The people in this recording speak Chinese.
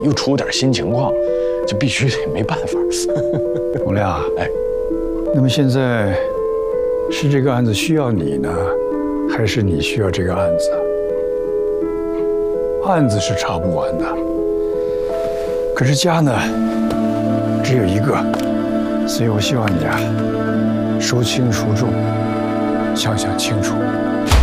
又出点新情况，就必须得没办法。 洪亮， 哎， 那么现在是这个案子需要你呢，还是你需要这个案子？案子是查不完的，可是家呢，只有一个，所以我希望你啊，孰轻孰重，想想清楚。